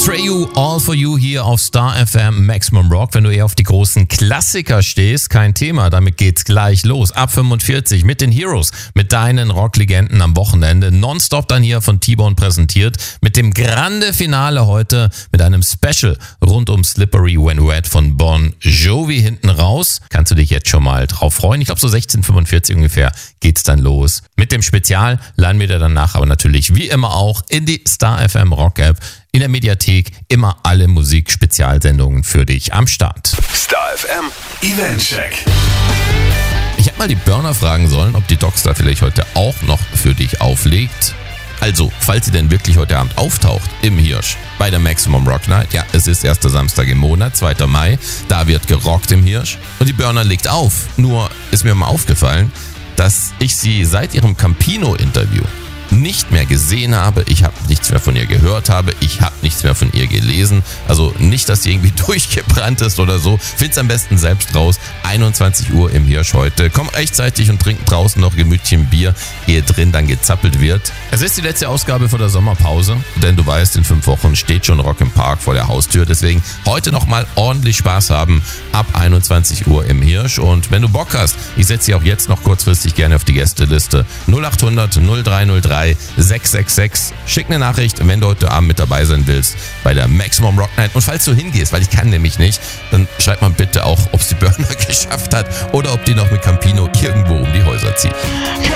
Atreyu, All For You hier auf Star FM Maximum Rock. Wenn du eher auf die großen Klassiker stehst, kein Thema, damit geht's gleich los. Ab 45 mit den Heroes, mit deinen Rocklegenden am Wochenende. Nonstop dann hier von T-Bone präsentiert. Mit dem Grande Finale heute mit einem Special rund um Slippery When Wet von Bon Jovi hinten raus. Kannst du dich jetzt schon mal drauf freuen. Ich glaube so 16:45 ungefähr geht's dann los. Mit dem Spezial laden wir dir danach aber natürlich wie immer auch in die Star FM Rock App. In der Mediathek immer alle Musik-Spezialsendungen für dich am Start. Star FM Eventcheck. Ich hätte mal die Burner fragen sollen, ob die Docstar vielleicht heute auch noch für dich auflegt. Also, falls sie denn wirklich heute Abend auftaucht im Hirsch bei der Maximum Rock Night. Ja, es ist erster Samstag im Monat, 2. Mai. Da wird gerockt im Hirsch. Und die Burner legt auf. Nur ist mir mal aufgefallen, dass ich sie seit ihrem Campino-Interview nicht mehr gesehen habe, ich habe nichts mehr von ihr gehört habe, ich habe nichts mehr von ihr gelesen. Also nicht, dass sie irgendwie durchgebrannt ist oder so. Find's am besten selbst raus. 21 Uhr im Hirsch heute. Komm rechtzeitig und trink draußen noch gemütlich Bier, ehe drin dann gezappelt wird. Es ist die letzte Ausgabe vor der Sommerpause, denn du weißt, in 5 Wochen steht schon Rock im Park vor der Haustür. Deswegen heute nochmal ordentlich Spaß haben ab 21 Uhr im Hirsch. Und wenn du Bock hast, ich setze sie auch jetzt noch kurzfristig gerne auf die Gästeliste. 0800 0303 666. Schick eine Nachricht, wenn du heute Abend mit dabei sein willst bei der Maximum Rock Night. Und falls du hingehst, weil ich kann nämlich nicht, dann schreib mal bitte auch, ob es die Burner geschafft hat oder ob die noch mit Campino irgendwo um die Häuser zieht.